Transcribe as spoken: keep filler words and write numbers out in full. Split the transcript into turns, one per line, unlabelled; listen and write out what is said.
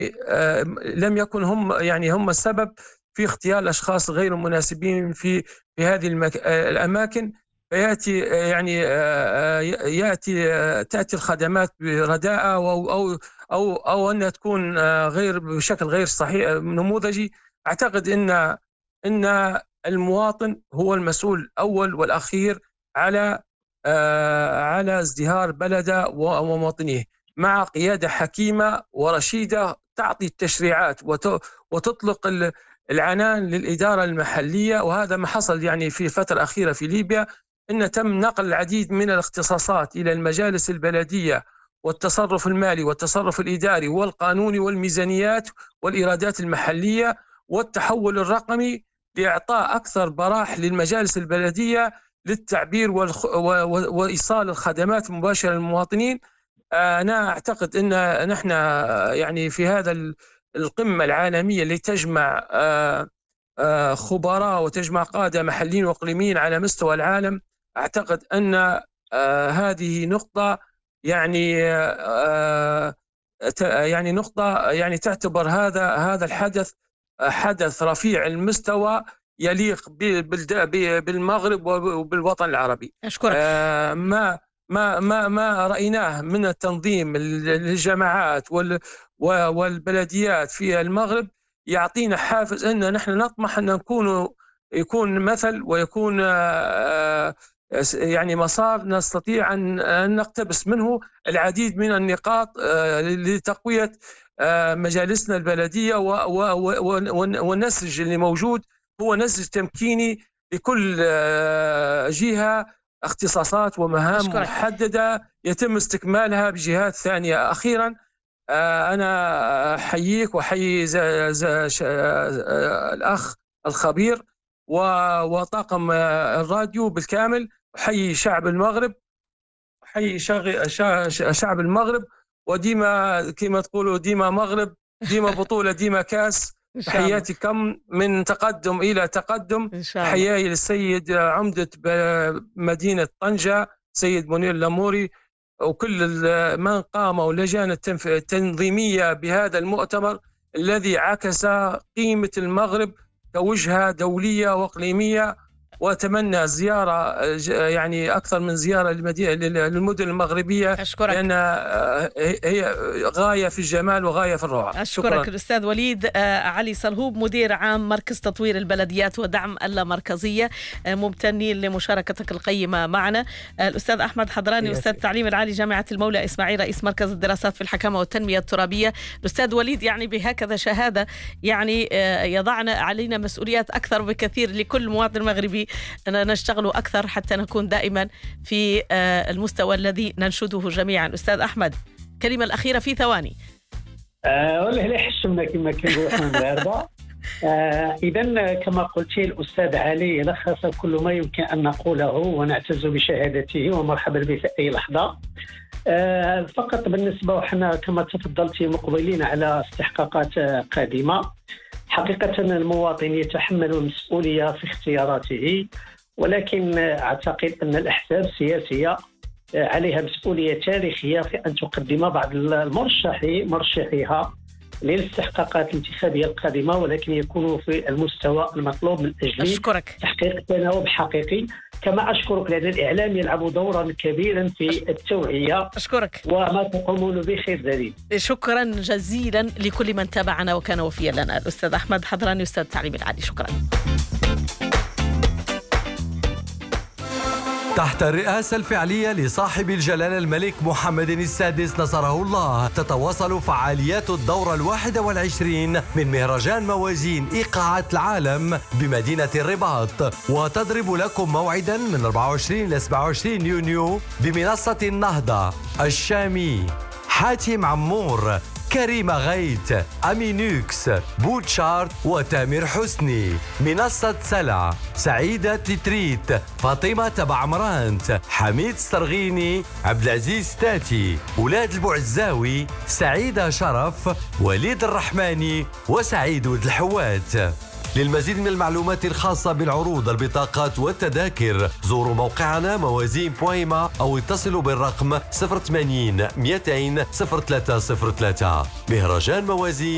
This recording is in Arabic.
آه، لم يكن هم يعني هم السبب في اختيار الأشخاص غير المناسبين في في هذه المك... آه، الأماكن. فيأتي آه، يعني آه، آه، يأتي آه، تأتي الخدمات برداءة، أو أو أو أو أنها تكون آه، غير بشكل غير صحيح نموذجي. أعتقد أن أن المواطن هو المسؤول الأول والأخير على آه، على ازدهار بلده ومواطنيه، مع قيادة حكيمة ورشيدة تعطي التشريعات وتطلق العنان للإدارة المحلية. وهذا ما حصل يعني في الفترة الأخيرة في ليبيا، إن تم نقل العديد من الاختصاصات إلى المجالس البلدية، والتصرف المالي والتصرف الإداري والقانوني والميزانيات والإيرادات المحلية والتحول الرقمي، لإعطاء أكثر براح للمجالس البلدية للتعبير والخ... و... و... وإيصال الخدمات المباشرة للمواطنين. أنا أعتقد أن نحن يعني في هذا القمة العالمية اللي تجمع خبراء وتجمع قادة محليين وإقليميين على مستوى العالم، أعتقد أن هذه نقطة يعني يعني نقطة يعني تعتبر هذا هذا الحدث حدث رفيع المستوى يليق بالمغرب وبالوطن العربي.
أشكرك.
ما ما ما ما رأيناه من التنظيم للجماعات والبلديات في المغرب يعطينا حافز أن نحن نطمح أن نكون يكون مثل ويكون يعني مسار نستطيع أن نقتبس منه العديد من النقاط لتقوية مجالسنا البلدية. والنسج اللي موجود هو نسج تمكيني لكل جهة اختصاصات ومهام
أشكرك.
محددة يتم استكمالها بجهات ثانية. أخيرا أنا أحييك وأحيي الأخ الخبير وطاقم الراديو بالكامل، أحيي شعب المغرب، أحيي شعب المغرب، وديما كما تقولوا ديما مغرب، ديما بطولة، ديما كاس. تحياتكم من تقدم إلى تقدم. تحياتي للسيد عمدة مدينة طنجة سيد منير لاموري وكل من قاموا اللجان التنظيمية بهذا المؤتمر الذي عكس قيمة المغرب كوجهة دولية وإقليمية. وأتمنى زيارة يعني أكثر من زيارة للمدن المغربية،
أشكرك.
لأن هي غاية في الجمال وغاية في الروعة.
أشكرك. شكرا. الأستاذ وليد علي صلهوب، مدير عام مركز تطوير البلديات ودعم اللامركزية، ممتنين لمشاركتك القيمة معنا. الأستاذ أحمد حضراني، أستاذ التعليم العالي جامعة المولى إسماعيل، رئيس مركز الدراسات في الحكامة والتنمية الترابية. الأستاذ وليد، يعني بهكذا شهادة يعني يضعنا علينا مسؤوليات أكثر بكثير لكل مواطن مغربي أن نشتغل أكثر حتى نكون دائما في المستوى الذي ننشده جميعا. أستاذ أحمد، كلمة الأخيرة في ثواني.
أه والله لا حشمنا كما كنقولوا احنا المغاربة. أه إذا كما قلت الأستاذ علي لخص كل ما يمكن أن نقوله، ونعتز بشهادته ومرحبا به في أي لحظة. أه فقط بالنسبة وحنا كما تفضلتي مقبلين على استحقاقات قادمة. حقيقة المواطن يتحمل المسؤولية في اختياراته، ولكن أعتقد أن الأحزاب السياسية عليها مسؤولية تاريخية في أن تقدم بعض المرشحي مرشحيها للاستحقاقات الانتخابية القادمة، ولكن يكونوا في المستوى المطلوب من أجل
أشكرك.
تحقيق تناوب حقيقي. كما أشكرك لأن الإعلام يلعب دورا كبيرا في التوعية.
أشكرك.
وما تقومون به خير دليل.
شكرا جزيلا لكل من تابعنا وكان وفيا لنا. الأستاذ أحمد حضراني، أستاذ التعليم العالي، شكرا.
تحت الرئاسة الفعلية لصاحب الجلالة الملك محمد السادس نصره الله، تتواصل فعاليات الدورة الواحد والعشرين من مهرجان موازين إيقاعات العالم بمدينة الرباط، وتضرب لكم موعدا من أربعة وعشرين إلى سبعة وعشرين يونيو بمنصة النهضة، الشامي، حاتم عمور، كريمة غيت، أمينوكس، بوتشارت وتامر حسني، منصة سلع، سعيدة تتريت، فاطمة تبع عمرانت، حميد السرغيني، عبد العزيز تاتي، ولاد البوعزاوي، سعيدة شرف، وليد الرحماني، وسعيد ولد الحوات. للمزيد من المعلومات الخاصة بالعروض، البطاقات والتذاكر زوروا موقعنا موازين بويما أو اتصلوا بالرقم صفر ثمانين مئتين صفر ثلاثة صفر ثلاثة. مهرجان موازين